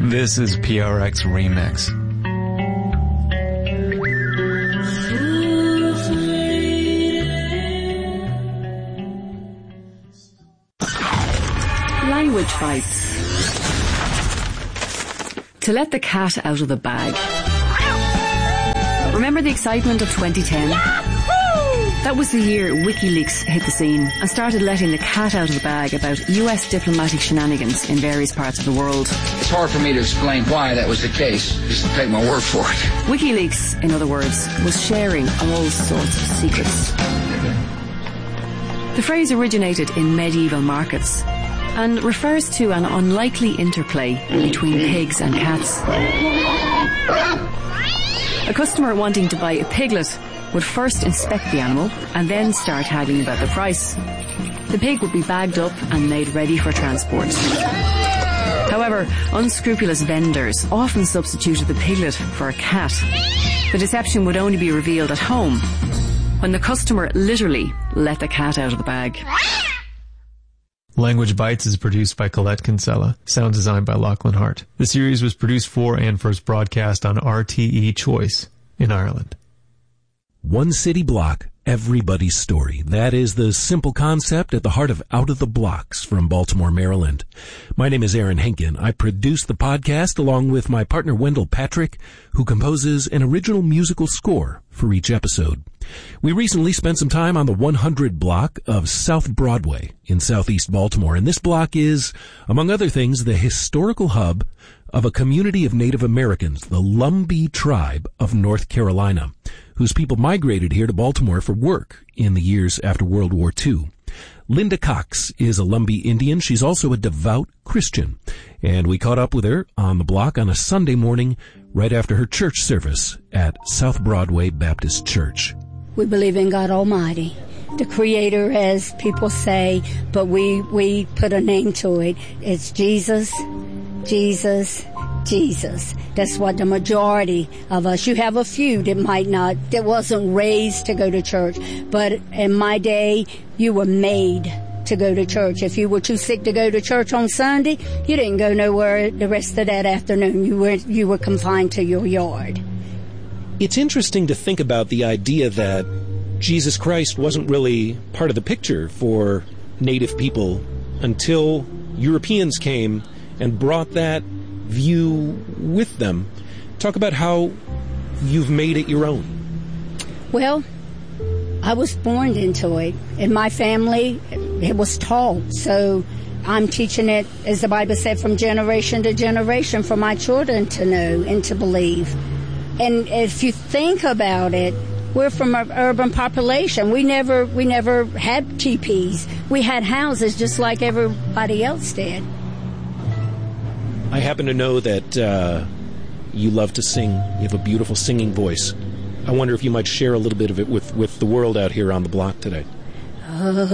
This is PRX Remix. Language bites. To let the cat out of the bag. Remember the excitement of 2010? That was the year WikiLeaks hit the scene and started letting the cat out of the bag about US diplomatic shenanigans in various parts of the world. It's hard for me to explain why that was the case. Just take my word for it. WikiLeaks, in other words, was sharing all sorts of secrets. The phrase originated in medieval markets and refers to an unlikely interplay between pigs and cats. A customer wanting to buy a piglet would first inspect the animal and then start haggling about the price. The pig would be bagged up and made ready for transport. However, unscrupulous vendors often substituted the piglet for a cat. The deception would only be revealed at home, when the customer literally let the cat out of the bag. Language Bites is produced by Colette Kinsella, sound designed by Lachlan Hart. The series was produced for and first broadcast on RTE Choice in Ireland. One city block, everybody's story. That is the simple concept at the heart of Out of the Blocks from Baltimore, Maryland. My name is Aaron Henkin. I produce the podcast along with my partner Wendell Patrick, who composes an original musical score for each episode. We recently spent some time on the 100 block of South Broadway in southeast Baltimore, and this block is, among other things, the historical hub of a community of Native Americans, the Lumbee tribe of North Carolina, whose people migrated here to Baltimore for work in the years after World War II. Linda Cox is a Lumbee Indian. She's also a devout Christian, and we caught up with her on the block on a Sunday morning right after her church service at South Broadway Baptist Church. We believe in God Almighty, the Creator, as people say, but we put a name to it. It's Jesus, Jesus, Jesus. That's what the majority of us. You have a few that wasn't raised to go to church, but in my day, you were made to go to church. If you were too sick to go to church on Sunday, you didn't go nowhere the rest of that afternoon. You were confined to your yard. It's interesting to think about the idea that Jesus Christ wasn't really part of the picture for Native people until Europeans came and brought that view with them. Talk about how you've made it your own. Well, I was born into it. In my family, it was taught. So I'm teaching it, as the Bible said, from generation to generation for my children to know and to believe. And if you think about it, we're from an urban population. We never had teepees. We had houses just like everybody else did. I happen to know that you love to sing. You have a beautiful singing voice. I wonder if you might share a little bit of it with the world out here on the block today.